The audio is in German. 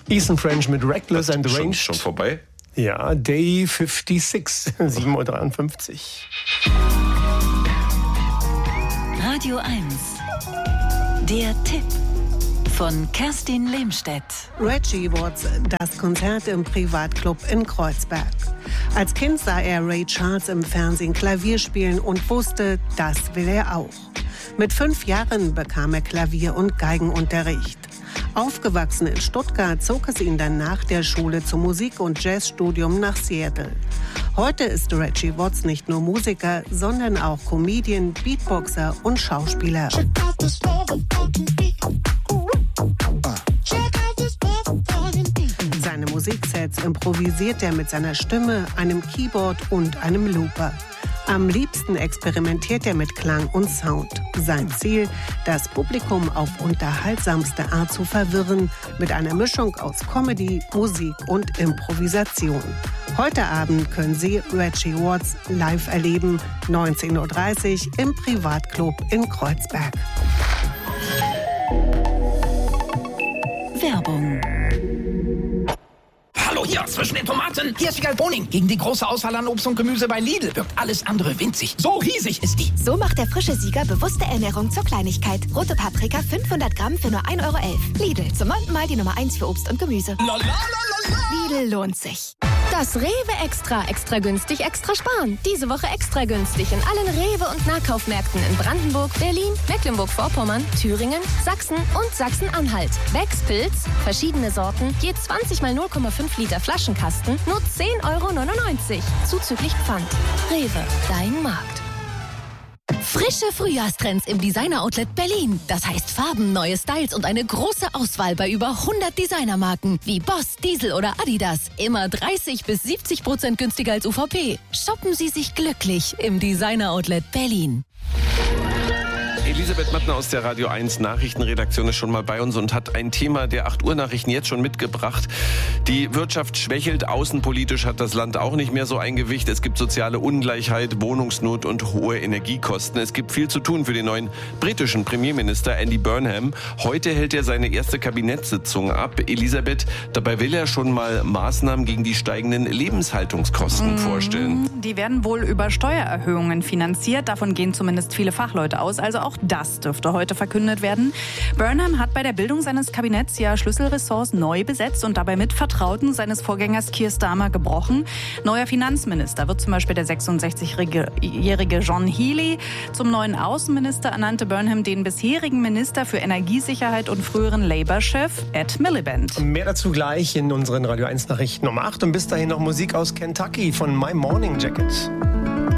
Ethan French mit Reckless and the Range. Schon vorbei? Ja, Day 56, 7:53 Uhr. Radio 1, der Tipp von Kerstin Lehmstedt. Reggie Watts, das Konzert im Privatclub in Kreuzberg. Als Kind sah er Ray Charles im Fernsehen Klavier spielen und wusste, das will er auch. Mit 5 Jahren bekam er Klavier- und Geigenunterricht. Aufgewachsen in Stuttgart zog es ihn dann nach der Schule zum Musik- und Jazzstudium nach Seattle. Heute ist Reggie Watts nicht nur Musiker, sondern auch Comedian, Beatboxer und Schauspieler. Seine Musiksets improvisiert er mit seiner Stimme, einem Keyboard und einem Looper. Am liebsten experimentiert er mit Klang und Sound. Sein Ziel, das Publikum auf unterhaltsamste Art zu verwirren, mit einer Mischung aus Comedy, Musik und Improvisation. Heute Abend können Sie Reggie Watts live erleben, 19:30 Uhr im Privatclub in Kreuzberg. Werbung. Hallo, hier zwischen den Tomaten. Hier ist Wiegald Boning. Gegen die große Auswahl an Obst und Gemüse bei Lidl wirkt alles andere winzig. So riesig ist die. So macht der frische Sieger bewusste Ernährung zur Kleinigkeit. Rote Paprika 500 Gramm für nur 1,11 €. Lidl, zum 9. Mal die Nummer 1 für Obst und Gemüse. Lidl lohnt sich. Das Rewe Extra. Extra günstig, extra sparen. Diese Woche extra günstig in allen Rewe- und Nahkaufmärkten in Brandenburg, Berlin, Mecklenburg-Vorpommern, Thüringen, Sachsen und Sachsen-Anhalt. Becks Pilz, verschiedene Sorten, je 20 mal 0,5 Liter Flaschenkasten, nur 10,99 €. Zuzüglich Pfand. Rewe, dein Markt. Frische Frühjahrstrends im Designer-Outlet Berlin. Das heißt Farben, neue Styles und eine große Auswahl bei über 100 Designermarken wie Boss, Diesel oder Adidas. Immer 30-70% günstiger als UVP. Shoppen Sie sich glücklich im Designer-Outlet Berlin. Elisabeth Mattner aus der Radio 1 Nachrichtenredaktion ist schon mal bei uns und hat ein Thema der 8 Uhr Nachrichten jetzt schon mitgebracht. Die Wirtschaft schwächelt, außenpolitisch hat das Land auch nicht mehr so ein Gewicht. Es gibt soziale Ungleichheit, Wohnungsnot und hohe Energiekosten. Es gibt viel zu tun für den neuen britischen Premierminister Andy Burnham. Heute hält er seine erste Kabinettssitzung ab. Elisabeth, dabei will er schon mal Maßnahmen gegen die steigenden Lebenshaltungskosten vorstellen. Die werden wohl über Steuererhöhungen finanziert. Davon gehen zumindest viele Fachleute aus. Also auch das dürfte heute verkündet werden. Burnham hat bei der Bildung seines Kabinetts ja Schlüsselressorts neu besetzt und dabei mit Vertrauten seines Vorgängers Keir Starmer gebrochen. Neuer Finanzminister wird zum Beispiel der 66-jährige John Healey. Zum neuen Außenminister ernannte Burnham den bisherigen Minister für Energiesicherheit und früheren Labour-Chef Ed Miliband. Mehr dazu gleich in unseren Radio 1 Nachrichten um 8 und bis dahin noch Musik aus Kentucky von My Morning Jacket.